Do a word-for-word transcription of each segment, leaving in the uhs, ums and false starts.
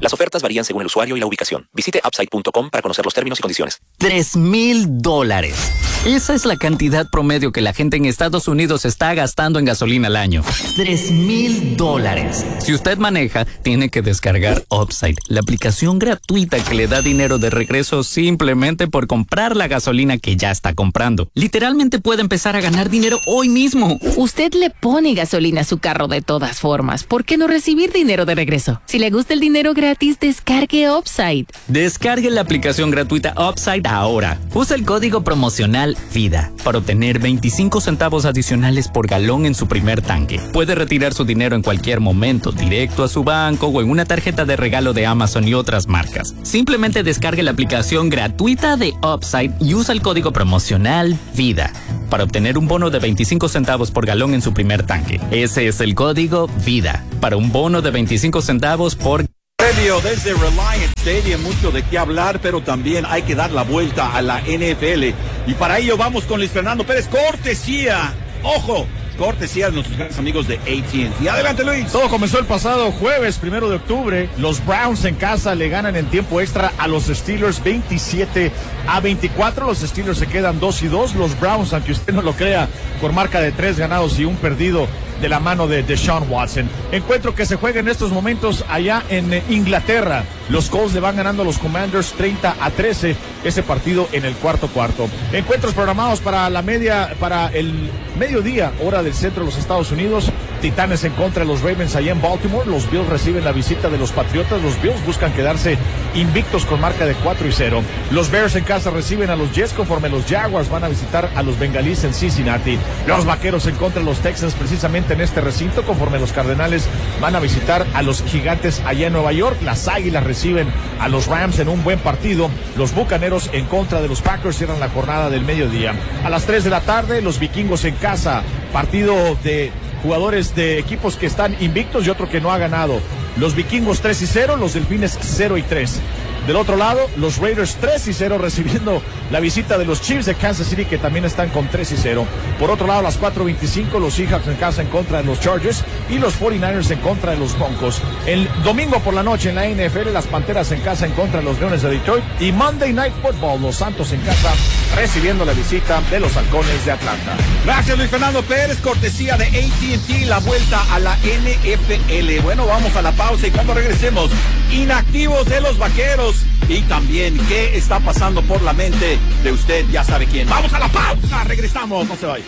Las ofertas varían según el usuario y la ubicación. Visite upside punto com para conocer los términos y condiciones. Tres mil dólares. Esa es la cantidad promedio que la gente en Estados Unidos está gastando en gasolina al año. Tres mil dólares. Si usted maneja, tiene que descargar Upside, la aplicación gratuita que le da dinero de regreso simplemente por comprar la gasolina que ya está comprando. Literalmente puede empezar a ganar dinero hoy mismo. Usted le pone gasolina a su carro de todas formas. ¿Por qué no recibir dinero de regreso? Si le gusta el dinero gratis, descargue Upside. Descargue la aplicación gratuita Upside ahora. Usa el código promocional VIDA para obtener veinticinco centavos adicionales por galón en su primer tanque. Puede retirar su dinero en cualquier momento, directo a su banco o en una tarjeta de regalo de Amazon y otras marcas. Simplemente descargue la aplicación gratuita de Upside y usa el código promocional VIDA para obtener un bono de veinticinco centavos por galón en su primer tanque. Ese es el código VIDA para un bono de veinticinco centavos por Previo desde Reliant Stadium, mucho de qué hablar, pero también hay que dar la vuelta a la N F L. Y para ello vamos con Luis Fernando Pérez, cortesía, ojo, cortesía de nuestros grandes amigos de A T and T. Adelante, Luis. Todo comenzó el pasado jueves, primero de octubre. Los Browns en casa le ganan en tiempo extra a los Steelers veintisiete a veinticuatro. Los Steelers se quedan dos y dos. Los Browns, aunque usted no lo crea, por marca de tres ganados y un perdido de la mano de Deshaun Watson. Encuentro que se juega en estos momentos allá en Inglaterra. Los Colts le van ganando a los Commanders treinta a trece, ese partido en el cuarto cuarto. Encuentros programados para la media, para el mediodía, hora del centro de los Estados Unidos. Titanes en contra de los Ravens allá en Baltimore. Los Bills reciben la visita de los Patriotas. Los Bills buscan quedarse invictos con marca de cuatro y cero. Los Bears en casa reciben a los Jets, conforme los Jaguars van a visitar a los Bengalíes en Cincinnati. Los Vaqueros en contra de los Texans, precisamente en este recinto, conforme los Cardenales van a visitar a los Gigantes allá en Nueva York. Las Águilas reciben a los Rams en un buen partido. Los Bucaneros en contra de los Packers cierran la jornada del mediodía. A las tres de la tarde, los Vikingos en casa. Partido de jugadores de equipos que están invictos y otro que no ha ganado. Los Vikingos tres y cero, los Delfines cero y tres. Del otro lado, los Raiders tres y cero recibiendo la visita de los Chiefs de Kansas City, que también están con tres y cero. Por otro lado, a las cuatro veinticinco, los Seahawks en casa en contra de los Chargers y los cuarenta y nueve ers en contra de los Broncos. El domingo por la noche en la N F L, las Panteras en casa en contra de los Leones de Detroit. Y Monday Night Football, los Santos en casa recibiendo la visita de los Halcones de Atlanta. Gracias, Luis Fernando Pérez, cortesía de A T and T, la vuelta a la N F L. Bueno, vamos a la pausa y cuando regresemos, inactivos de los Vaqueros y también qué está pasando por la mente de usted ya sabe quién. Vamos a la pausa, regresamos, no se vaya.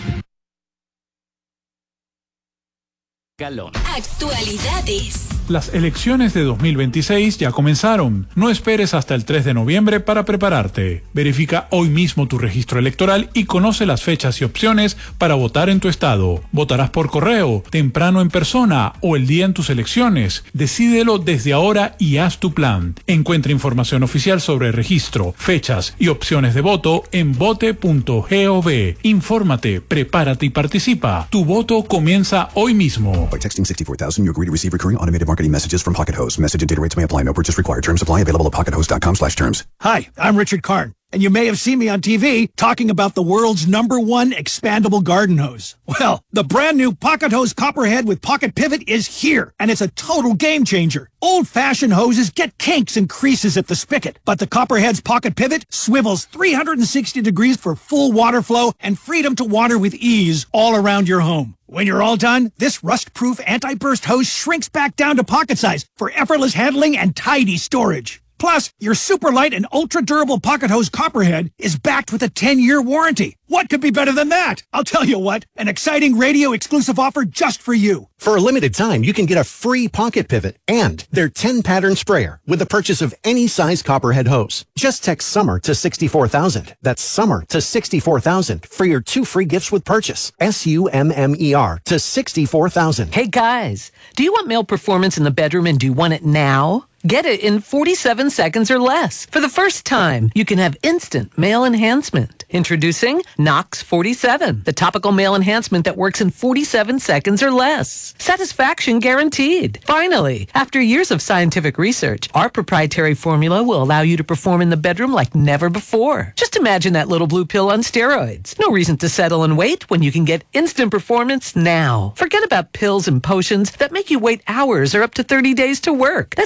Galón. Actualidades. Las elecciones de dos mil veintiséis ya comenzaron. No esperes hasta el tres de noviembre para prepararte. Verifica hoy mismo tu registro electoral y conoce las fechas y opciones para votar en tu estado. Votarás por correo, temprano en persona o el día en tus elecciones. Decídelo desde ahora y haz tu plan. Encuentra información oficial sobre registro, fechas y opciones de voto en vote punto gov. Infórmate, prepárate y participa. Tu voto comienza hoy mismo. By texting sixty-four thousand, you agree to receive recurring automated marketing messages from Pocket Host. Message and data rates may apply. No purchase required. Terms apply. Available at pockethost.com slash terms. Hi, I'm Richard Karn, and you may have seen me on T V talking about the world's number one expandable garden hose. Well, the brand new Pocket Hose Copperhead with Pocket Pivot is here, and it's a total game changer. Old-fashioned hoses get kinks and creases at the spigot, but the Copperhead's Pocket Pivot swivels three hundred sixty degrees for full water flow and freedom to water with ease all around your home. When you're all done, this rust-proof anti-burst hose shrinks back down to pocket size for effortless handling and tidy storage. Plus, your super light and ultra-durable Pocket Hose Copperhead is backed with a ten-year warranty. What could be better than that? I'll tell you what, an exciting radio-exclusive offer just for you. For a limited time, you can get a free Pocket Pivot and their ten-pattern sprayer with the purchase of any size Copperhead hose. Just text SUMMER to sixty-four thousand. That's SUMMER to sixty-four thousand for your two free gifts with purchase. S U M M E R to sixty-four thousand. Hey guys, do you want male performance in the bedroom and do you want it now? Get it in forty-seven seconds or less. For the first time, you can have instant male enhancement. Introducing Nox forty-seven, the topical male enhancement that works in forty-seven seconds or less. Satisfaction guaranteed. Finally, after years of scientific research, our proprietary formula will allow you to perform in the bedroom like never before. Just imagine that little blue pill on steroids. No reason to settle and wait when you can get instant performance now. Forget about pills and potions that make you wait hours or up to thirty days to work. That's yesterday's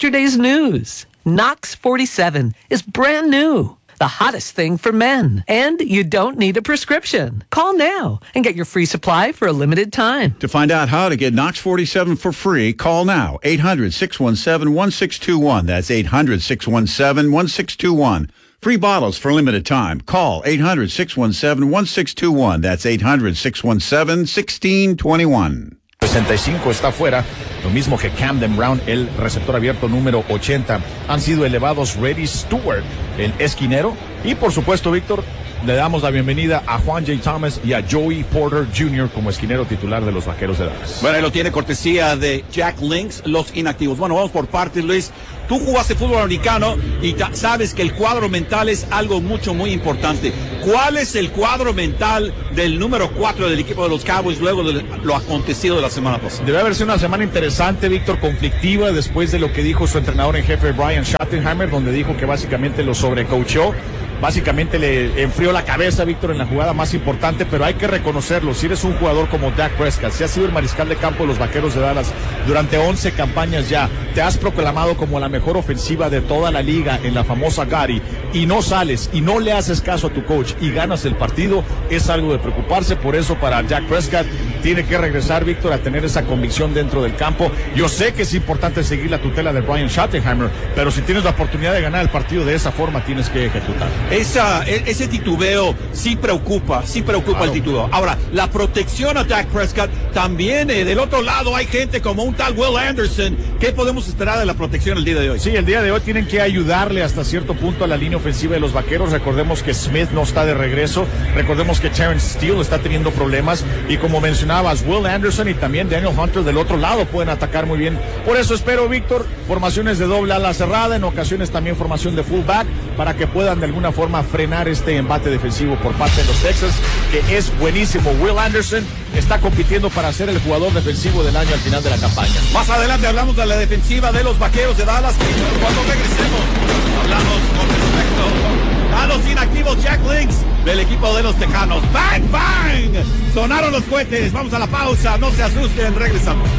yesterday's news. Knox forty-seven is brand new. The hottest thing for men. And you don't need a prescription. Call now and get your free supply for a limited time. To find out how to get Knox forty-seven for free, call now. eight hundred, six one seven, one six two one. That's eight hundred, six one seven, one six two one. Free bottles for limited time. Call eight hundred, six one seven, one six two one. That's eight hundred, six one seven, one six two one. sesenta y cinco está fuera, lo mismo que Camden Brown, el receptor abierto número ochenta. Han sido elevados Reddy Stewart, el esquinero, y por supuesto, Víctor, le damos la bienvenida a Juan J. Thomas y a Joey Porter junior como esquinero titular de los Vaqueros de Dallas. Bueno, ahí lo tiene cortesía de Jack Links, los inactivos. Bueno, vamos por partes, Luis. Tú jugaste fútbol americano y sabes que el cuadro mental es algo mucho, muy importante. ¿Cuál es el cuadro mental del número cuatro del equipo de los Cowboys luego de lo acontecido de la semana pasada? Debe haber sido una semana interesante, Víctor, conflictiva, después de lo que dijo su entrenador en jefe, Brian Schottenheimer, donde dijo que básicamente lo sobrecoachó. Básicamente le enfrió la cabeza, Víctor, en la jugada más importante, pero hay que reconocerlo. Si eres un jugador como Dak Prescott, si has sido el mariscal de campo de los Vaqueros de Dallas durante once campañas ya, te has proclamado como la mejor ofensiva de toda la liga en la famosa Gary, y no sales y no le haces caso a tu coach y ganas el partido, es algo de preocuparse. Por eso para Dak Prescott tiene que regresar, Víctor, a tener esa convicción dentro del campo. Yo sé que es importante seguir la tutela de Brian Schottenheimer, pero si tienes la oportunidad de ganar el partido de esa forma, tienes que ejecutar. Esa, ese titubeo sí preocupa, sí preocupa claro. El titubeo. Ahora, la protección a Dak Prescott también, eh, del otro lado hay gente como un tal Will Anderson. ¿Qué podemos esperar de la protección el día de hoy? Sí, el día de hoy tienen que ayudarle hasta cierto punto a la línea ofensiva de los Vaqueros. Recordemos que Smith no está de regreso, recordemos que Terrence Steele está teniendo problemas, y como mencionabas, Will Anderson y también Daniel Hunter del otro lado pueden atacar muy bien. Por eso espero, Víctor, formaciones de doble ala cerrada, en ocasiones también formación de fullback, para que puedan de alguna forma frenar este embate defensivo por parte de los Texans, que es buenísimo. Will Anderson está compitiendo para ser el jugador defensivo del año al final de la campaña. Más adelante hablamos de la defensiva de los Vaqueros de Dallas. Cuando regresemos, hablamos con respecto a los inactivos Jack Links del equipo de los Tejanos. ¡Bang, bang! Sonaron los cohetes. Vamos a la pausa. No se asusten. Regresamos.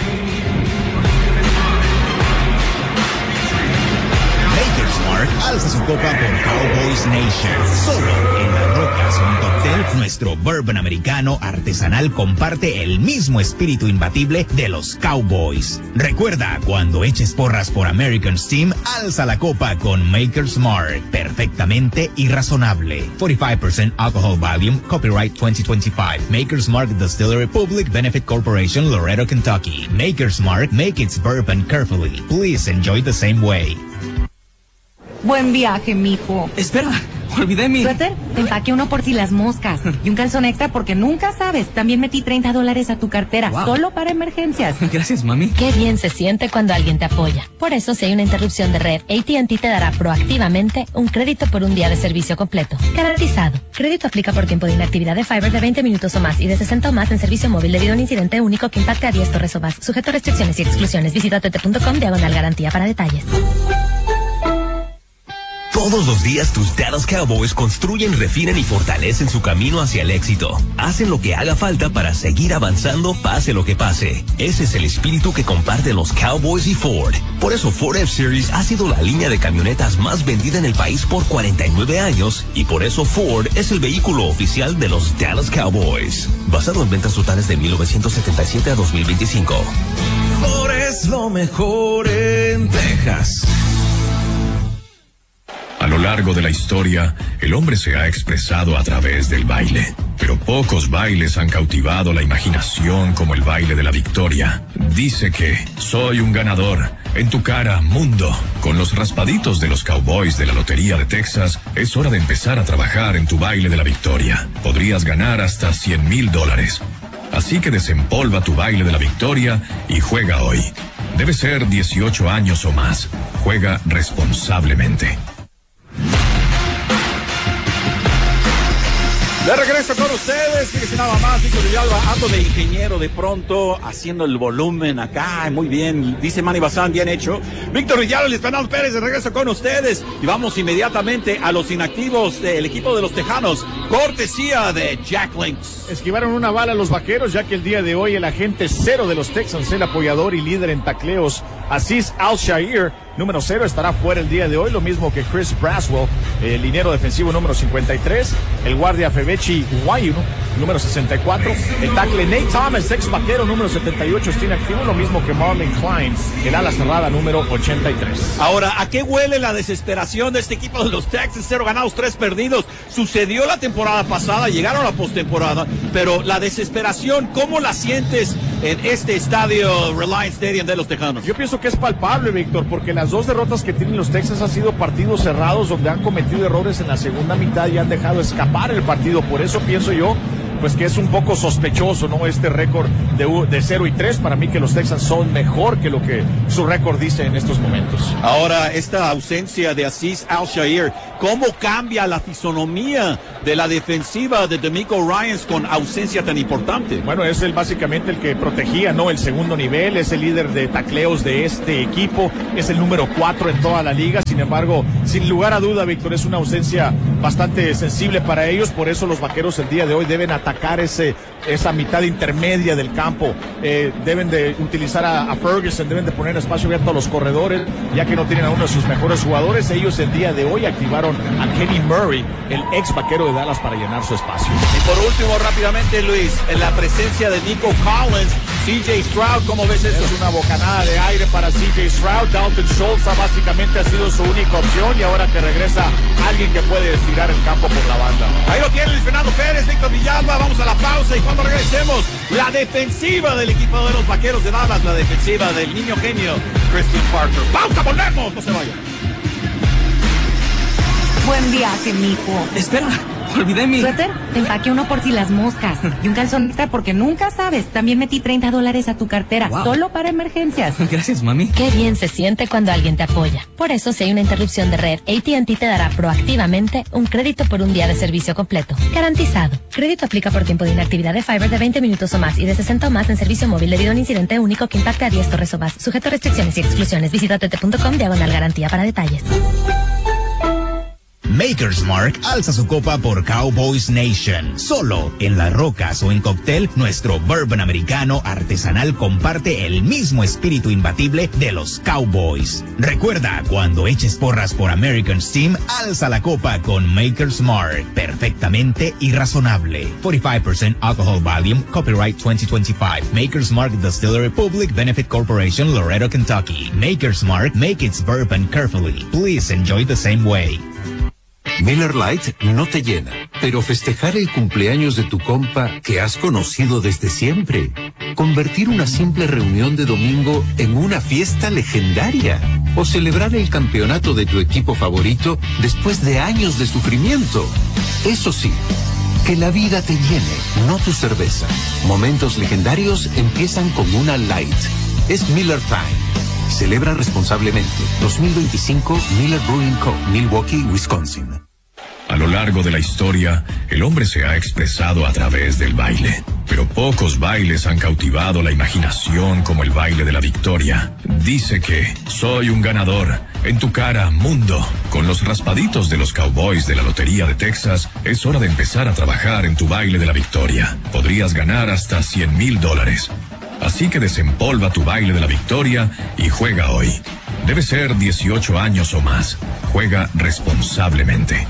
Smart alza su copa por Cowboys Nation. Solo en Las Rocas Montoctel, nuestro bourbon americano artesanal comparte el mismo espíritu imbatible de los Cowboys. Recuerda, cuando eches porras por American Steam, alza la copa con Maker's Mark. Perfectamente irrazonable. forty-five percent alcohol volume, copyright twenty twenty-five. Maker's Mark Distillery Public Benefit Corporation, Loretto, Kentucky. Maker's Mark, make its bourbon carefully. Please enjoy the same way. Buen viaje, mijo. Espera, olvidé mi... Suéter, te empaqué uno por si las moscas. Y un calzón extra porque nunca sabes. También metí treinta dólares a tu cartera, wow. Solo para emergencias. Gracias, mami. Qué bien se siente cuando alguien te apoya. Por eso, si hay una interrupción de red, A T and T te dará proactivamente un crédito por un día de servicio completo. Garantizado. Crédito aplica por tiempo de inactividad de Fiber de veinte minutos o más y de sesenta o más en servicio móvil debido a un incidente único que impacte a diez torres o más. Sujeto a restricciones y exclusiones. Visita t t punto com diagonal garantía para detalles. Todos los días tus Dallas Cowboys construyen, refinan y fortalecen su camino hacia el éxito. Hacen lo que haga falta para seguir avanzando pase lo que pase. Ese es el espíritu que comparten los Cowboys y Ford. Por eso Ford F-Series ha sido la línea de camionetas más vendida en el país por cuarenta y nueve años y por eso Ford es el vehículo oficial de los Dallas Cowboys. Basado en ventas totales de mil novecientos setenta y siete a dos mil veinticinco. Ford es lo mejor en Texas. A lo largo de la historia, el hombre se ha expresado a través del baile. Pero pocos bailes han cautivado la imaginación como el baile de la victoria. Dice que, soy un ganador, en tu cara, mundo. Con los raspaditos de los Cowboys de la Lotería de Texas, es hora de empezar a trabajar en tu baile de la victoria. Podrías ganar hasta cien mil dólares. Así que desempolva tu baile de la victoria y juega hoy. Debe ser dieciocho años o más. Juega responsablemente. De regreso con ustedes, fíjense nada más, Víctor Villalba, ando de ingeniero de pronto, haciendo el volumen acá, muy bien, dice Manny Bazán, bien hecho. Víctor Villalba y Luis Fernando Pérez, de regreso con ustedes, y vamos inmediatamente a los inactivos del equipo de los Tejanos, cortesía de Jack Links. Esquivaron una bala los Vaqueros, ya que el día de hoy el agente cero de los Texans, el apoyador y líder en tacleos, Aziz Al-Shaair, número cero, estará fuera el día de hoy, lo mismo que Chris Braswell, el liniero defensivo número cincuenta y tres, el guardia Febechi Wayu, número sesenta y cuatro, el tackle Nate Thomas, ex vaquero número setenta y ocho, está inactivo, lo mismo que Marlon Klein, el ala cerrada número ochenta y tres. Ahora, ¿a qué huele la desesperación de este equipo de los Texans? Cero ganados, tres perdidos. Sucedió la temporada pasada, llegaron a la postemporada, pero la desesperación, ¿cómo la sientes en este estadio Reliance Stadium de los Tejanos? Yo pienso que es palpable, Víctor, porque las dos derrotas que tienen los Texans han sido partidos cerrados donde han cometido errores en la segunda mitad y han dejado escapar el partido. Por eso pienso yo pues que es un poco sospechoso, ¿no? Este récord de, de cero y tres, para mí que los Texans son mejor que lo que su récord dice en estos momentos. Ahora, esta ausencia de Aziz Al-Shaair, ¿cómo cambia la fisonomía de la defensiva de DeMeco Ryans con ausencia tan importante? Bueno, es el básicamente el que protegía, ¿no? El segundo nivel, es el líder de tacleos de este equipo, es el número cuatro en toda la liga. Sin embargo, sin lugar a duda, Víctor, es una ausencia bastante sensible para ellos, por eso los vaqueros el día de hoy deben atacar ese, esa mitad intermedia del campo, eh, deben de utilizar a, a Ferguson, deben de poner espacio abierto a los corredores, ya que no tienen a uno de sus mejores jugadores. Ellos el día de hoy activaron a Kenny Murray, el ex vaquero de Dallas, para llenar su espacio. Y por último, rápidamente, Luis, en la presencia de Nico Collins, C J Stroud, ¿cómo ves esto? Es una bocanada de aire para C J Stroud. Dalton Schultz básicamente ha sido su única opción y ahora que regresa alguien que puede estirar el campo por la banda. Ahí lo tiene Luis Fernando Pérez, Víctor Villalba. Vamos a la pausa y cuando regresemos, la defensiva del equipo de los Vaqueros de Dallas, la defensiva del niño genio Christian Parker. ¡Pausa, volvemos! No se vayan. Buen viaje, mijo. Espera, olvidé mi... ¿Suéter? Te empaqué uno por si las moscas. Y un calzón extra porque nunca sabes. También metí treinta dólares a tu cartera. Wow. Solo para emergencias. Gracias, mami. Qué bien se siente cuando alguien te apoya. Por eso, si hay una interrupción de red, A T and T te dará proactivamente un crédito por un día de servicio completo. Garantizado. Crédito aplica por tiempo de inactividad de Fiber de veinte minutos o más y de sesenta o más en servicio móvil debido a un incidente único que impacte a diez torres o más. Sujeto a restricciones y exclusiones. Visita t t punto com diagonal garantía para detalles. Maker's Mark alza su copa por Cowboys Nation. Solo en Las Rocas o en Cóctel, nuestro bourbon americano artesanal comparte el mismo espíritu imbatible de los Cowboys. Recuerda, cuando eches porras por American Steam, alza la copa con Maker's Mark. Perfectamente y razonable. forty-five percent alcohol volume, copyright twenty twenty-five. Maker's Mark Distillery Public Benefit Corporation, Loretto, Kentucky. Maker's Mark, make its bourbon carefully. Please enjoy the same way. Miller Lite no te llena, pero festejar el cumpleaños de tu compa que has conocido desde siempre. Convertir una simple reunión de domingo en una fiesta legendaria. O celebrar el campeonato de tu equipo favorito después de años de sufrimiento. Eso sí, que la vida te llene, no tu cerveza. Momentos legendarios empiezan con una Light. Es Miller Time. Celebra responsablemente. dos mil veinticinco Miller Brewing Co., Milwaukee, Wisconsin. A lo largo de la historia, el hombre se ha expresado a través del baile. Pero pocos bailes han cautivado la imaginación como el baile de la victoria. Dice que soy un ganador. En tu cara, mundo. Con los raspaditos de los Cowboys de la Lotería de Texas, es hora de empezar a trabajar en tu baile de la victoria. Podrías ganar hasta cien mil dólares. Así que desempolva tu baile de la victoria y juega hoy. Debe ser dieciocho años o más. Juega responsablemente.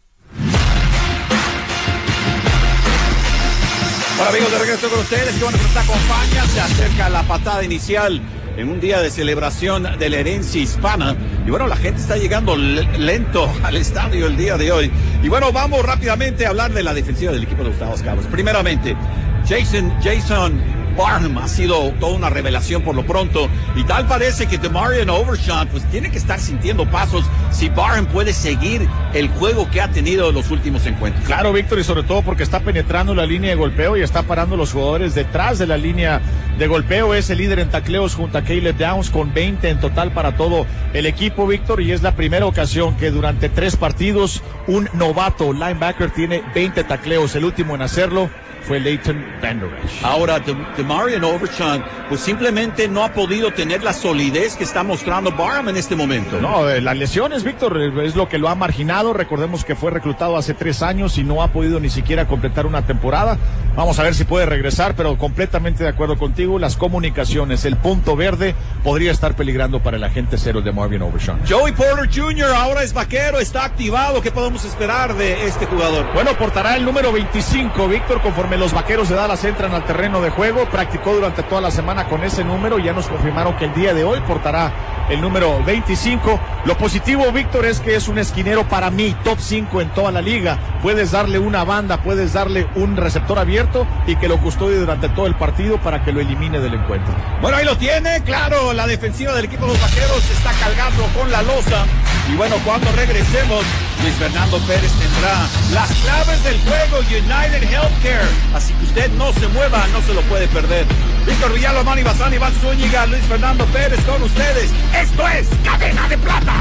Hola amigos, de regreso con ustedes, que bueno que nos acompaña. Se acerca la patada inicial en un día de celebración de la herencia hispana. Y bueno, la gente está llegando lento al estadio el día de hoy. Y bueno, vamos rápidamente a hablar de la defensiva del equipo de los Dallas Cowboys. Primeramente, Jason, Jason Barham ha sido toda una revelación por lo pronto, y tal parece que DeMarion Overshown pues tiene que estar sintiendo pasos si Barham puede seguir el juego que ha tenido en los últimos encuentros. Claro, Víctor, y sobre todo porque está penetrando la línea de golpeo y está parando los jugadores detrás de la línea de golpeo. Es el líder en tacleos junto a Caleb Downs con veinte en total para todo el equipo, Víctor, y es la primera ocasión que durante tres partidos un novato linebacker tiene veinte tacleos. El último en hacerlo fue Leighton Vander Esch. Ahora, DeMarvion Overshown, pues simplemente no ha podido tener la solidez que está mostrando Barham en este momento. No, eh, las lesiones, Víctor, es lo que lo ha marginado. Recordemos que fue reclutado hace tres años y no ha podido ni siquiera completar una temporada. Vamos a ver si puede regresar, pero completamente de acuerdo contigo. Las comunicaciones, el punto verde podría estar peligrando para el agente cero de DeMarvion Overshown. Joey Porter junior ahora es vaquero, está activado. ¿Qué podemos esperar de este jugador? Bueno, portará el número veinticinco, Víctor, conforme los vaqueros de Dallas entran al terreno de juego. Practicó durante toda la semana con ese número. Ya nos confirmaron que el día de hoy portará el número veinticinco. Lo positivo, Víctor, es que es un esquinero para mí, top cinco en toda la liga. Puedes darle una banda, puedes darle un receptor abierto y que lo custodie durante todo el partido para que lo elimine del encuentro. Bueno, ahí lo tiene, claro, la defensiva del equipo de los vaqueros se está cargando con la losa. Y bueno, cuando regresemos, Luis Fernando Pérez tendrá las claves del juego United Healthcare. Así que usted no se mueva, no se lo puede perder. Víctor Villalba, Manny Bazán, Iván Zúñiga, Luis Fernando Pérez con ustedes. Esto es Cadena de Plata.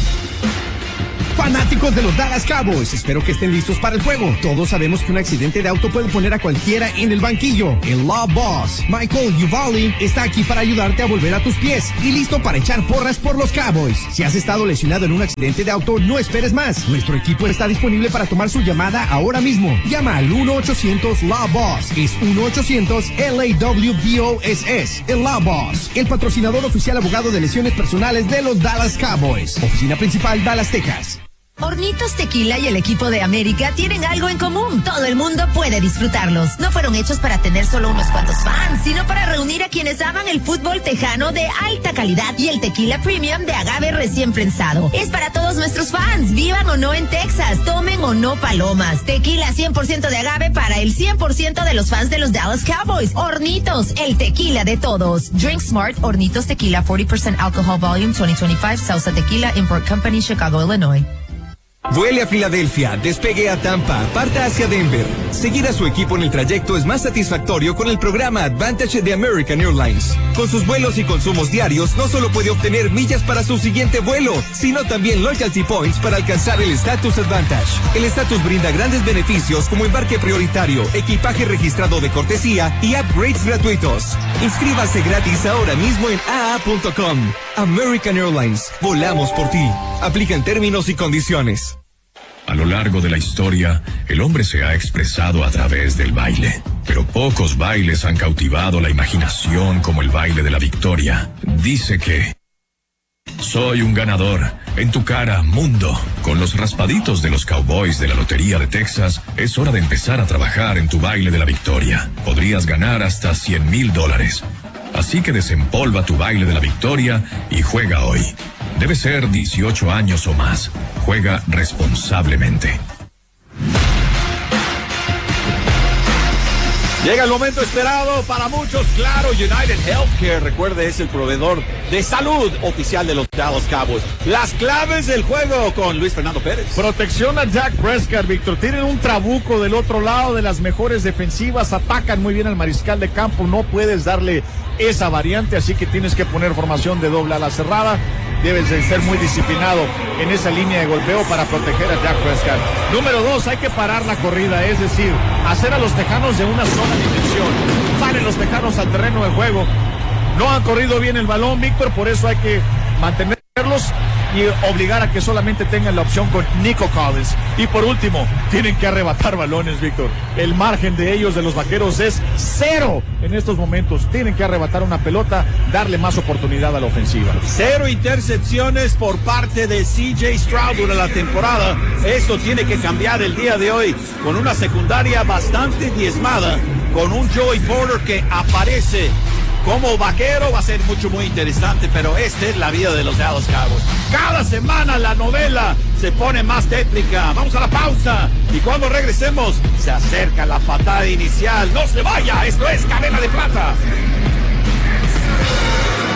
Fanáticos de los Dallas Cowboys, espero que estén listos para el juego. Todos sabemos que un accidente de auto puede poner a cualquiera en el banquillo. El Law Boss, Michael Uvalde, está aquí para ayudarte a volver a tus pies y listo para echar porras por los Cowboys. Si has estado lesionado en un accidente de auto, no esperes más. Nuestro equipo está disponible para tomar su llamada ahora mismo. Llama al uno ochocientos L A W B O S S. Es uno ochocientos L A W B O S S. El Law Boss, el patrocinador oficial abogado de lesiones personales de los Dallas Cowboys. Oficina principal, Dallas, Texas. Hornitos Tequila y el equipo de América tienen algo en común. Todo el mundo puede disfrutarlos. No fueron hechos para tener solo unos cuantos fans, sino para reunir a quienes aman el fútbol tejano de alta calidad y el tequila premium de agave recién prensado. Es para todos nuestros fans, vivan o no en Texas, tomen o no palomas. Tequila cien por ciento de agave para el cien por ciento de los fans de los Dallas Cowboys. Hornitos, el tequila de todos. Drink Smart, Hornitos Tequila, cuarenta por ciento alcohol volume, dos mil veinticinco, Salsa Tequila, Import Company, Chicago, Illinois. Vuele a Filadelfia, despegue a Tampa, parta hacia Denver. Seguir a su equipo en el trayecto es más satisfactorio con el programa Advantage de American Airlines. Con sus vuelos y consumos diarios, no solo puede obtener millas para su siguiente vuelo, sino también loyalty points para alcanzar el Status Advantage. El Status brinda grandes beneficios como embarque prioritario, equipaje registrado de cortesía y upgrades gratuitos. Inscríbase gratis ahora mismo en A A punto com. American Airlines, volamos por ti. Aplican términos y condiciones. A lo largo de la historia, el hombre se ha expresado a través del baile. Pero pocos bailes han cautivado la imaginación como el baile de la victoria. Dice que... Soy un ganador. En tu cara, mundo. Con los raspaditos de los Cowboys de la Lotería de Texas, es hora de empezar a trabajar en tu baile de la victoria. Podrías ganar hasta cien mil dólares. Así que desempolva tu baile de la victoria y juega hoy. Debe ser dieciocho años o más. Juega responsablemente. Llega el momento esperado para muchos, claro, United Healthcare, recuerde, es el proveedor de salud oficial de los Dallas Cowboys. Las claves del juego con Luis Fernando Pérez. Protección a Dak Prescott, Víctor. Tienen un trabuco del otro lado de las mejores defensivas, atacan muy bien al mariscal de campo, no puedes darle esa variante, así que tienes que poner formación de doble ala cerrada. Debes de ser muy disciplinado en esa línea de golpeo para proteger a Dak Prescott. Número dos, hay que parar la corrida, es decir, hacer a los tejanos de una sola dimensión. Salen los tejanos al terreno de juego. No han corrido bien el balón, Víctor, por eso hay que mantenerlos y obligar a que solamente tengan la opción con Nico Collins. Y por último, tienen que arrebatar balones, Víctor. El margen de ellos, de los vaqueros, es cero en estos momentos. Tienen que arrebatar una pelota, darle más oportunidad a la ofensiva. Cero intercepciones por parte de C J Stroud durante la temporada. Esto tiene que cambiar el día de hoy con una secundaria bastante diezmada, con un Joey Porter que aparece como vaquero. Va a ser mucho, muy interesante, pero esta es la vida de los Dallas Cowboys. Cada semana la novela se pone más tétrica. Vamos a la pausa y cuando regresemos se acerca la patada inicial. ¡No se vaya! Esto es Cadena de Plata.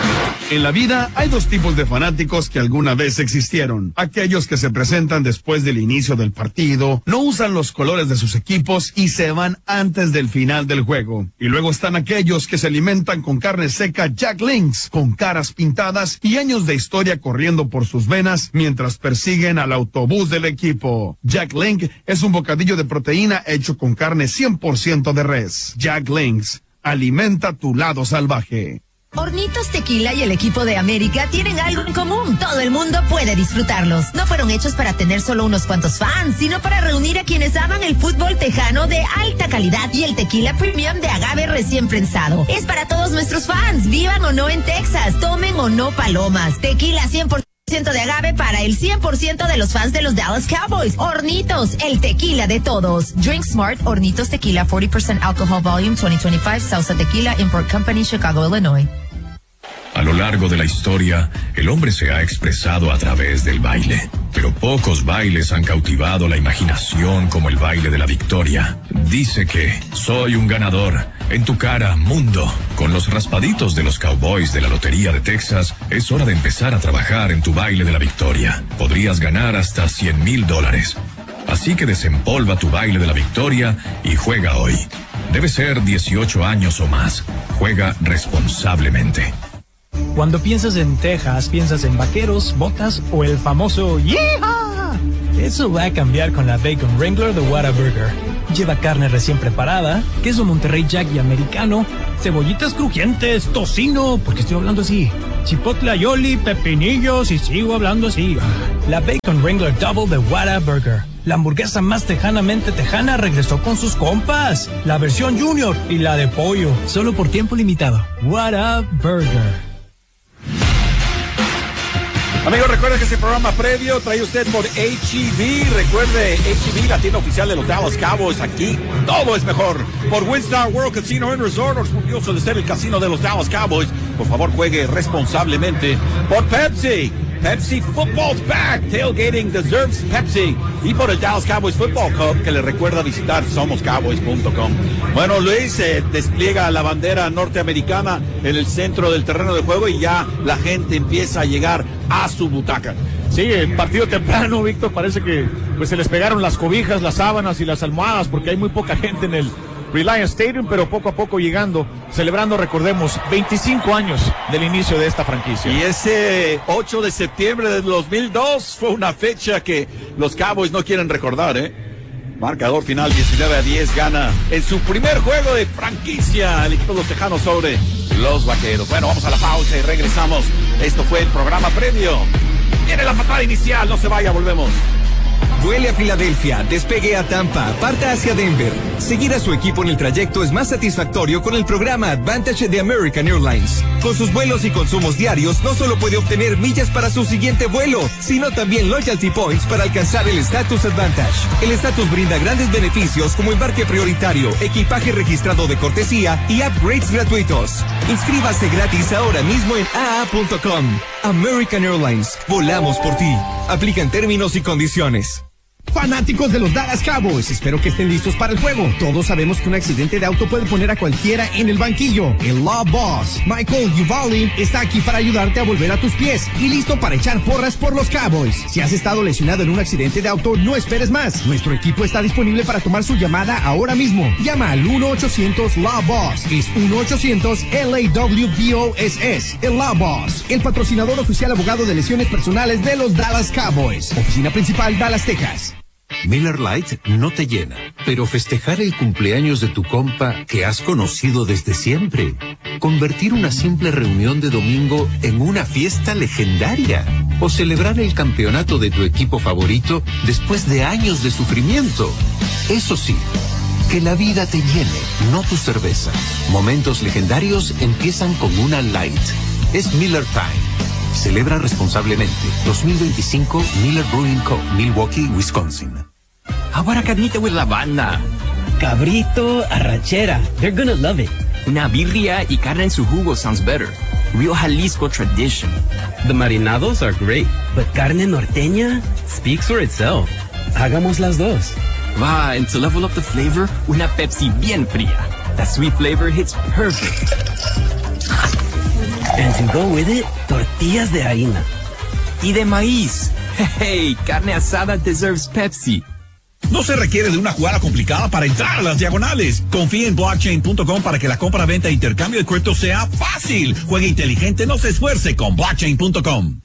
En la vida hay dos tipos de fanáticos que alguna vez existieron. Aquellos que se presentan después del inicio del partido, no usan los colores de sus equipos y se van antes del final del juego. Y luego están aquellos que se alimentan con carne seca Jack Links, con caras pintadas y años de historia corriendo por sus venas mientras persiguen al autobús del equipo. Jack Link es un bocadillo de proteína hecho con carne cien por ciento de res. Jack Links, alimenta tu lado salvaje. Hornitos Tequila y el equipo de América tienen algo en común. Todo el mundo puede disfrutarlos. No fueron hechos para tener solo unos cuantos fans, sino para reunir a quienes aman el fútbol tejano de alta calidad y el tequila premium de agave recién prensado. Es para todos nuestros fans, vivan o no en Texas, tomen o no palomas. Tequila cien por ciento de agave para el cien por ciento de los fans de los Dallas Cowboys. Hornitos, el tequila de todos. Drink Smart, Hornitos Tequila, cuarenta por ciento Alcohol Volume veinte veinticinco, Salsa Tequila, Import Company, Chicago, Illinois. A lo largo de la historia, el hombre se ha expresado a través del baile, pero pocos bailes han cautivado la imaginación como el baile de la victoria. Dice que soy un ganador. En tu cara, mundo. Con los raspaditos de los Cowboys de la Lotería de Texas, es hora de empezar a trabajar en tu baile de la victoria. Podrías ganar hasta cien mil dólares. Así que desempolva tu baile de la victoria y juega hoy. Debe ser dieciocho años o más. Juega responsablemente. Cuando piensas en Texas, piensas en vaqueros, botas o el famoso ¡Yeehaw! Eso va a cambiar con la Bacon Wrangler de Whataburger. Lleva carne recién preparada, queso Monterrey Jack y americano, cebollitas crujientes, tocino, porque estoy hablando así, chipotle aioli, pepinillos y sigo hablando así. La Bacon Wrangler Double de Whataburger. La hamburguesa más tejanamente tejana regresó con sus compas. La versión Junior y la de pollo, solo por tiempo limitado. Whataburger. Amigos, recuerden que este programa previo trae usted por H E B. Recuerde, H E B, la tienda oficial de los Dallas Cowboys. Aquí todo es mejor. Por Windstar World Casino and Resort, orgulloso de ser el casino de los Dallas Cowboys. Por favor, juegue responsablemente. Por Pepsi. Pepsi Football's back. Tailgating deserves Pepsi. Y por el Dallas Cowboys Football Club, que le recuerda visitar somos cowboys punto com. Bueno, Luis, eh, despliega la bandera norteamericana en el centro del terreno de juego y ya la gente empieza a llegar a su butaca. Sí, el partido temprano, Víctor, parece que pues se les pegaron las cobijas, las sábanas y las almohadas porque hay muy poca gente en el Reliance Stadium, pero poco a poco llegando, celebrando, recordemos, veinticinco años del inicio de esta franquicia. Y ese ocho de septiembre del dos mil dos fue una fecha que los Cowboys no quieren recordar, ¿eh? Marcador final diecinueve a diez, gana en su primer juego de franquicia el equipo de los Tejanos sobre los Vaqueros. Bueno, vamos a la pausa y regresamos. Esto fue el programa previo. Viene la patada inicial, no se vaya, volvemos. Vuele a Filadelfia, despegue a Tampa, parta hacia Denver. Seguir a su equipo en el trayecto es más satisfactorio con el programa Advantage de American Airlines. Con sus vuelos y consumos diarios, no solo puede obtener millas para su siguiente vuelo, sino también loyalty points para alcanzar el Status Advantage. El Status brinda grandes beneficios como embarque prioritario, equipaje registrado de cortesía y upgrades gratuitos. Inscríbase gratis ahora mismo en a a punto com. American Airlines, volamos por ti. Aplican términos y condiciones. Fanáticos de los Dallas Cowboys, espero que estén listos para el juego. Todos sabemos que un accidente de auto puede poner a cualquiera en el banquillo. El Law Boss, Michael Uvalde, está aquí para ayudarte a volver a tus pies y listo para echar porras por los Cowboys. Si has estado lesionado en un accidente de auto, no esperes más. Nuestro equipo está disponible para tomar su llamada ahora mismo. Llama al uno ochocientos L A W B O S. Es uno ochocientos L A W B O S S. El Law Boss, el patrocinador oficial abogado de lesiones personales de los Dallas Cowboys. Oficina principal, Dallas, Texas. Miller Lite no te llena, pero festejar el cumpleaños de tu compa que has conocido desde siempre, convertir una simple reunión de domingo en una fiesta legendaria, o celebrar el campeonato de tu equipo favorito después de años de sufrimiento. Eso sí, que la vida te llene, no tu cerveza. Momentos legendarios empiezan con una Light. Es Miller Time. Celebra responsablemente. dos mil veinticinco Miller Brewing Co., Milwaukee, Wisconsin. How about a carnita with la banda? Cabrito, arrachera. They're gonna love it. Una birria y carne en su jugo sounds better. Real Jalisco tradition. The marinados are great, but carne norteña speaks for itself. Hagamos las dos. Va, and to level up the flavor, una Pepsi bien fría. That sweet flavor hits perfect. And to go with it, tortillas de harina. Y de maíz. Hey, carne asada deserves Pepsi. No se requiere de una jugada complicada para entrar a las diagonales. Confíe en blockchain punto com para que la compra, venta e intercambio de cripto sea fácil. Juegue inteligente, no se esfuerce con blockchain punto com.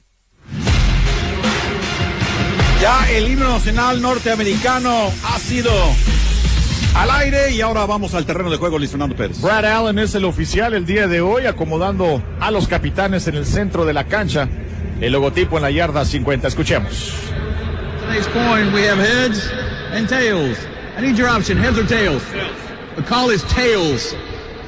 Ya el himno nacional norteamericano ha sido al aire y ahora vamos al terreno de juego, Luis Fernando Pérez. Brad Allen es el oficial el día de hoy, acomodando a los capitanes en el centro de la cancha. El logotipo en la yarda cincuenta. Escuchemos. Today's coin, we have heads and tails. I need your option, heads or tails. The call is tails.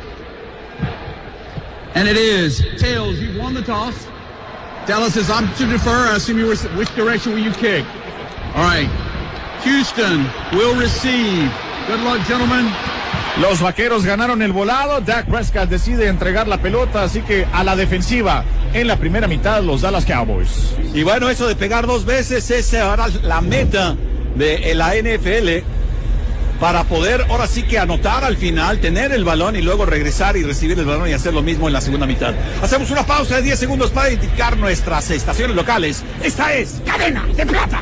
And it is tails. You've won the toss. Dallas says, I'm to defer. I assume you were, which direction will you kick? All right. Houston will receive. Good luck, gentlemen. Los vaqueros ganaron el volado. Dak Prescott decide entregar la pelota, así que a la defensiva en la primera mitad los Dallas Cowboys. Y bueno, eso de pegar dos veces es ahora la meta de la N F L para poder ahora sí que anotar al final, tener el balón y luego regresar y recibir el balón y hacer lo mismo en la segunda mitad. Hacemos una pausa de diez segundos para identificar nuestras estaciones locales. Esta es Cadena de Plata.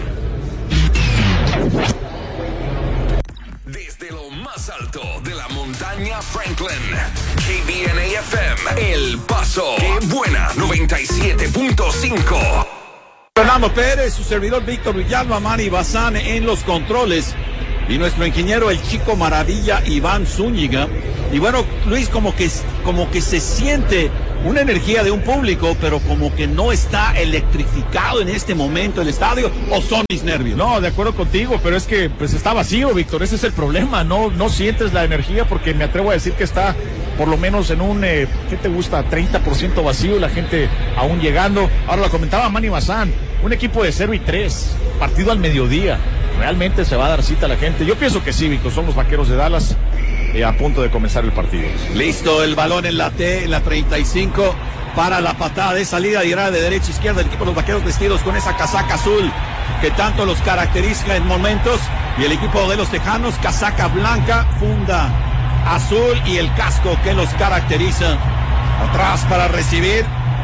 Desde lo más alto de la montaña Franklin, K B N A F M, El Paso. ¡Qué buena! noventa y siete punto cinco. Fernando Pérez, su servidor Víctor Villalba, Manny Bazán en los controles y nuestro ingeniero el Chico Maravilla Iván Zúñiga. Y bueno, Luis, como que, como que se siente una energía de un público, pero como que no está electrificado en este momento el estadio, o son mis nervios. No, de acuerdo contigo, pero es que pues está vacío, Víctor, ese es el problema, no, no sientes la energía porque me atrevo a decir que está por lo menos en un, eh, ¿qué te gusta? treinta por ciento vacío, la gente aún llegando. Ahora lo comentaba Manny Bazán, un equipo de cero y tres, partido al mediodía, ¿realmente se va a dar cita a la gente? Yo pienso que sí, Víctor, son los vaqueros de Dallas. Eh, a punto de comenzar el partido. Listo, el balón en la T, en la treinta y cinco, para la patada de salida y irá de derecha a izquierda el equipo de los vaqueros vestidos con esa casaca azul que tanto los caracteriza en momentos, y el equipo de los tejanos, casaca blanca, funda azul y el casco que los caracteriza. Atrás para recibir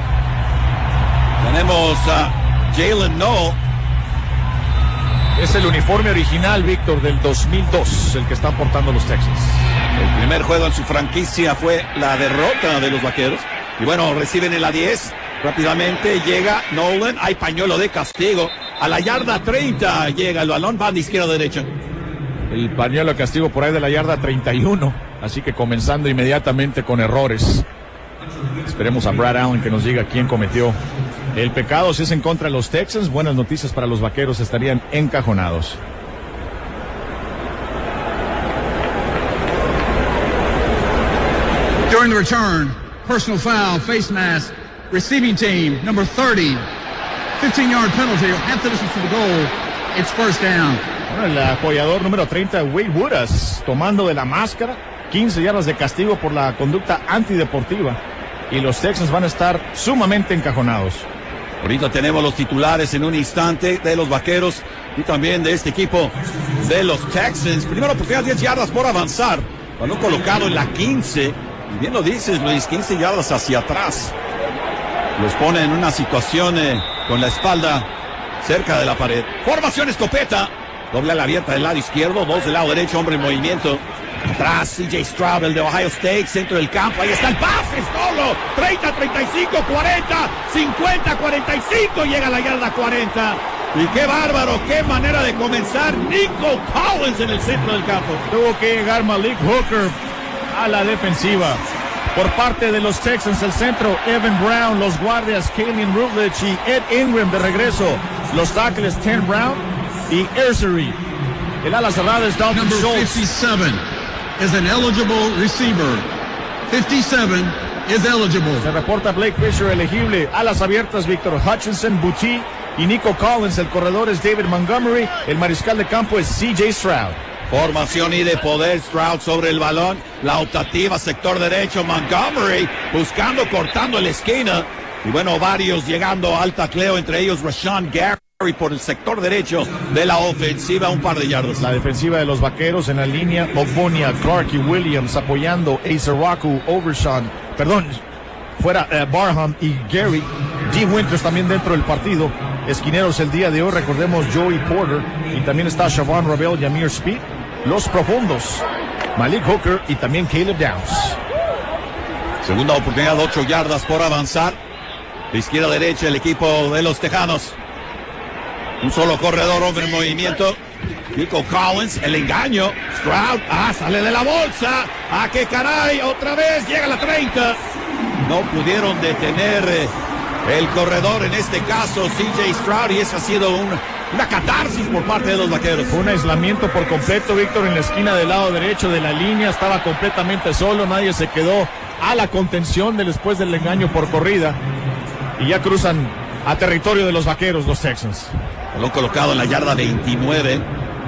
tenemos a Jalen Noel. Es el uniforme original, Víctor, del dos mil dos, el que están portando los Texans. El primer juego en su franquicia fue la derrota de los vaqueros. Y bueno, reciben en la diez. Rápidamente llega Nolan. Hay pañuelo de castigo. A la yarda treinta llega el balón. Va de izquierda a derecha. El pañuelo de castigo por ahí de la yarda treinta y uno. Así que comenzando inmediatamente con errores. Esperemos a Brad Allen que nos diga quién cometió el pecado. Si es en contra de los Texans, buenas noticias para los vaqueros, estarían encajonados. During the return, personal foul, face mask, receiving team, number thirty, fifteen-yard penalty, half the distance to the goal, it's first down. Bueno, el apoyador número treinta, Wade Woodas, tomando de la máscara, quince yardas de castigo por la conducta antideportiva. Y los Texans van a estar sumamente encajonados. Ahorita tenemos los titulares en un instante de los vaqueros y también de este equipo de los Texans. Primero oportunidad, diez yardas por avanzar. Balón colocado en la quince. Y bien lo dices, Luis, quince yardas hacia atrás. Los pone en una situación eh, con la espalda cerca de la pared. Formación escopeta. Doble a la abierta del lado izquierdo, dos del lado derecho, hombre en movimiento. Atrás, C J Stroud, el de Ohio State, centro del campo. Ahí está el pase, solo. treinta, treinta y cinco, cuarenta, cincuenta, cuarenta y cinco. Llega a la yarda cuarenta. Y qué bárbaro, qué manera de comenzar. Nico Collins en el centro del campo. Tuvo que llegar Malik Hooker a la defensiva. Por parte de los Texans, el centro, Evan Brown, los guardias, Kalen Rutledge y Ed Ingram de regreso. Los tackles, Ten Brown y Ersery. El ala cerrada es Dalton Number Schultz. fifty-seven is an eligible receiver. fifty-seven is eligible. Se reporta Blake Fisher elegible. Alas abiertas, Victor Hutchinson, Butti y Nico Collins. El corredor es David Montgomery. El mariscal de campo es C J Stroud. Formación y de poder, Stroud sobre el balón. La optativa, sector derecho, Montgomery buscando, cortando la esquina. Y bueno, varios llegando al tacleo, entre ellos Rashawn Gary por el sector derecho de la ofensiva, un par de yardas. La defensiva de los vaqueros en la línea, Ogbonia, Clark y Williams apoyando Azaraku, Overshawn, perdón, fuera eh, Barham y Gary. Jim Winters también dentro del partido. Esquineros el día de hoy, recordemos Joey Porter y también está Siobhan Rebel y Amir Speed. Los profundos, Malik Hooker y también Caleb Downs. Segunda oportunidad, ocho yardas por avanzar. De izquierda a derecha el equipo de los Tejanos. Un solo corredor, hombre en movimiento. Nico Collins, el engaño. Stroud, ah, sale de la bolsa. Ah, qué caray, otra vez llega a la treinta. No pudieron detener eh, el corredor, en este caso C J Stroud, y esa ha sido un, una catarsis por parte de los Vaqueros. Fue un aislamiento por completo, Víctor, en la esquina del lado derecho de la línea. Estaba completamente solo, nadie se quedó a la contención de después del engaño por corrida. Y ya cruzan a territorio de los Vaqueros, los Texans. Balón colocado en la yarda veintinueve.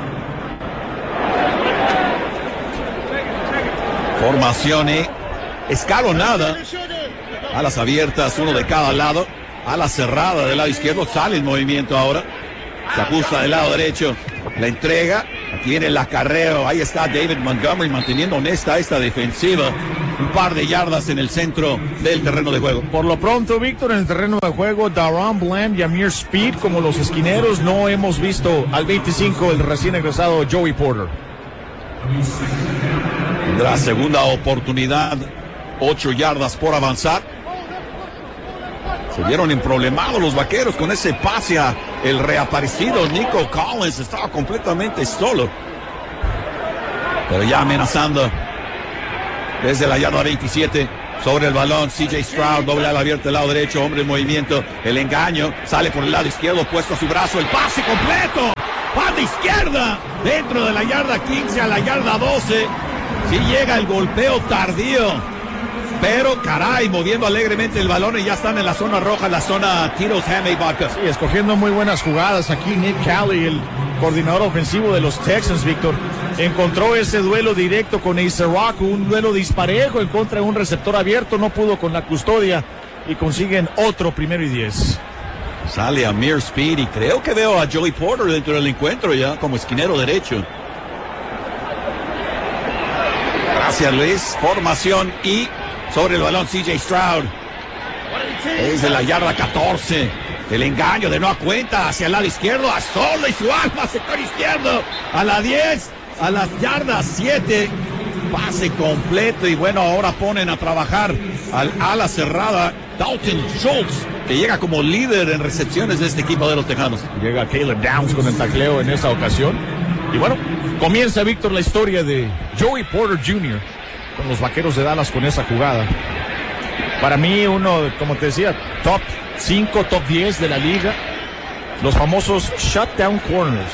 Formación escalonada. Alas abiertas, uno de cada lado. Ala cerrada del lado izquierdo. Sale en movimiento ahora. Se ajusta del lado derecho. La entrega. Aquí viene el acarreo. Ahí está David Montgomery manteniendo honesta esta defensiva. Un par de yardas en el centro del terreno de juego. Por lo pronto, Víctor, en el terreno de juego, Daron Bland y Amir Speed como los esquineros. No hemos visto al veinticinco el recién egresado Joey Porter. La segunda oportunidad, ocho yardas por avanzar. Se vieron emproblemados los Vaqueros con ese pase a el reaparecido Nico Collins. Estaba completamente solo, pero ya amenazando desde la yarda veintisiete. Sobre el balón, C J Stroud, doble ala abierta del lado derecho, hombre en movimiento, el engaño, sale por el lado izquierdo, puesto a su brazo, el pase completo, banda izquierda, dentro de la yarda quince a la yarda doce. Sí llega el golpeo tardío, pero caray, moviendo alegremente el balón y ya están en la zona roja, la zona Tito's Handmade Vodka. Sí, escogiendo muy buenas jugadas aquí Nick Cali, el coordinador ofensivo de los Texans, Víctor, encontró ese duelo directo con Ace Rock, un duelo disparejo en contra de un receptor abierto, no pudo con la custodia y consiguen otro primero y diez. Sale Amir Speed y creo que veo a Joey Porter dentro del encuentro ya como esquinero derecho. Gracias, Luis. Formación y sobre el balón C J Stroud. Desde la yarda catorce. El engaño de nueva cuenta hacia el lado izquierdo. A solo y su alma, sector izquierdo. A la diez. A las yardas siete. Pase completo. Y bueno, ahora ponen a trabajar al ala cerrada Dalton Schultz, que llega como líder en recepciones de este equipo de los Tejanos. Llega Caleb Downs con el tacleo en esa ocasión. Y bueno, comienza, Víctor, la historia de Joey Porter junior con los Vaqueros de Dallas con esa jugada. Para mí, uno, como te decía, top cinco, top diez de la liga. Los famosos shutdown corners.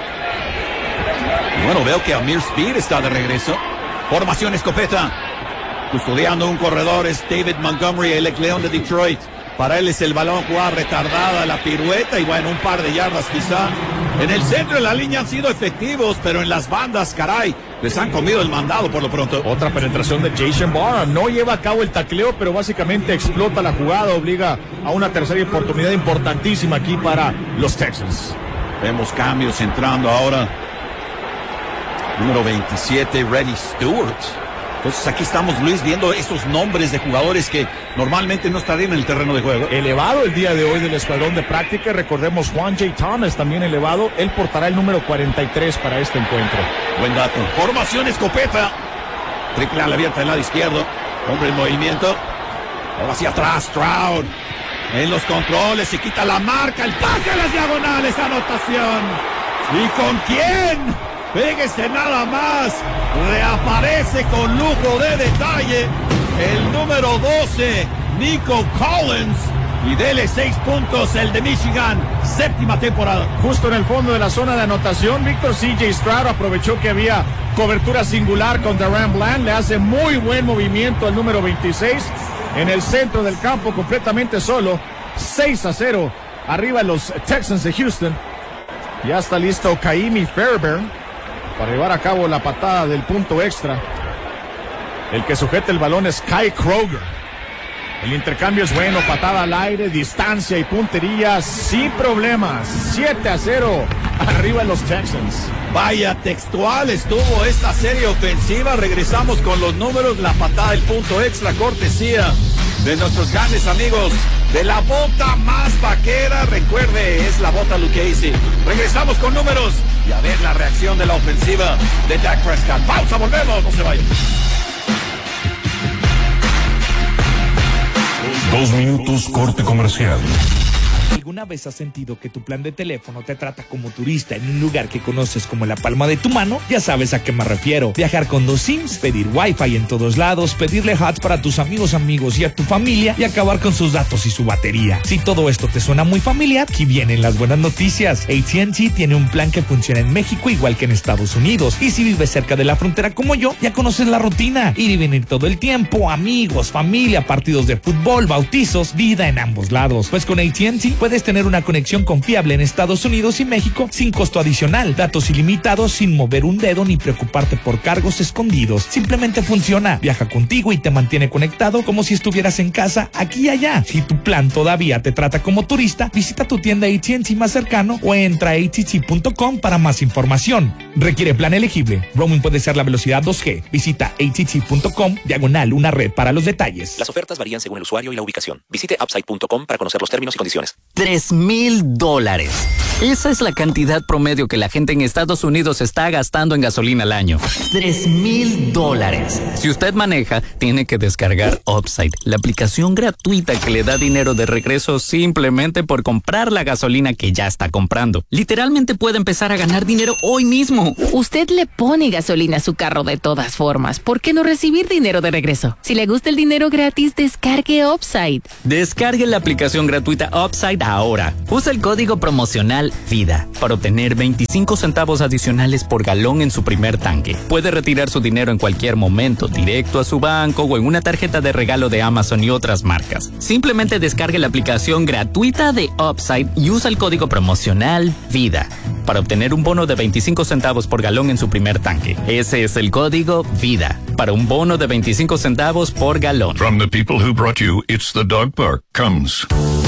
Bueno, veo que Amir Speed está de regreso. Formación escopeta. Custodiando un corredor es David Montgomery, el ex León de Detroit. Para él es el balón, jugada retardada, la pirueta y bueno, un par de yardas quizá. En el centro de la línea han sido efectivos, pero en las bandas, caray, les han comido el mandado por lo pronto. Otra penetración de Jason Barham. No lleva a cabo el tacleo, pero básicamente explota la jugada, obliga a una tercera oportunidad importantísima aquí para los Texans. Vemos cambios entrando ahora. Número veintisiete, Reddy Stewart. Entonces aquí estamos, Luis, viendo estos nombres de jugadores que normalmente no estarían en el terreno de juego. Elevado el día de hoy del escuadrón de práctica. Recordemos Juan J. Thomas también elevado. Él portará el número cuarenta y tres para este encuentro. Buen dato. Formación escopeta. Triple ala abierta del lado izquierdo. Hombre en movimiento. Ahora hacia atrás, Stroud. En los controles, se quita la marca. El pase a las diagonales, anotación. ¿Y con quién? Fíjese nada más, reaparece con lujo de detalle el número doce, Nico Collins, y dele seis puntos el de Michigan, séptima temporada. Justo en el fondo de la zona de anotación, Víctor, C J Stroud aprovechó que había cobertura singular con Daron Bland, le hace muy buen movimiento al número veintiséis, en el centro del campo completamente solo, seis a cero, arriba los Texans de Houston. Ya está listo Kaimi Fairbairn para llevar a cabo la patada del punto extra. El que sujeta el balón es Kai Kroger. El intercambio es bueno, patada al aire, distancia y puntería sin problemas. siete a cero, arriba los Texans. Vaya textual estuvo esta serie ofensiva. Regresamos con los números, la patada del punto extra, cortesía de nuestros grandes amigos de la bota más vaquera. Recuerde, es la bota Lucchese. Regresamos con números y a ver la reacción de la ofensiva de Dak Prescott. Pausa, volvemos, no se vayan. Dos minutos corte comercial. ¿Alguna vez has sentido que tu plan de teléfono te trata como turista en un lugar que conoces como la palma de tu mano? Ya sabes a qué me refiero. Viajar con dos SIMs, pedir Wi-Fi en todos lados, pedirle hats para tus amigos amigos y a tu familia y acabar con sus datos y su batería. Si todo esto te suena muy familiar, aquí vienen las buenas noticias. A T and T tiene un plan que funciona en México igual que en Estados Unidos. Y si vives cerca de la frontera como yo, ya conoces la rutina. Ir y venir todo el tiempo, amigos, familia, partidos de fútbol, bautizos, vida en ambos lados. Pues con A T and T puedes tener una conexión confiable en Estados Unidos y México sin costo adicional, datos ilimitados sin mover un dedo ni preocuparte por cargos escondidos. Simplemente funciona, viaja contigo y te mantiene conectado como si estuvieras en casa aquí y allá. Si tu plan todavía te trata como turista, visita tu tienda A T and T más cercano o entra a A T T punto com para más información. Requiere plan elegible. Roaming puede ser la velocidad dos G. Visita A T T punto com diagonal una red para los detalles. Las ofertas varían según el usuario y la ubicación. Visite upside punto com para conocer los términos y condiciones. Tres mil dólares. Esa es la cantidad promedio que la gente en Estados Unidos está gastando en gasolina al año. Tres mil dólares. Si usted maneja, tiene que descargar Upside, la aplicación gratuita que le da dinero de regreso simplemente por comprar la gasolina que ya está comprando. Literalmente puede empezar a ganar dinero hoy mismo. Usted le pone gasolina a su carro de todas formas. ¿Por qué no recibir dinero de regreso? Si le gusta el dinero gratis, descargue Upside. Descargue la aplicación gratuita Upside ahora. Usa el código promocional VIDA para obtener veinticinco centavos adicionales por galón en su primer tanque. Puede retirar su dinero en cualquier momento, directo a su banco o en una tarjeta de regalo de Amazon y otras marcas. Simplemente descargue la aplicación gratuita de Upside y usa el código promocional VIDA para obtener un bono de veinticinco centavos por galón en su primer tanque. Ese es el código VIDA para un bono de veinticinco centavos por galón. From the people who brought you It's the Dog Park comes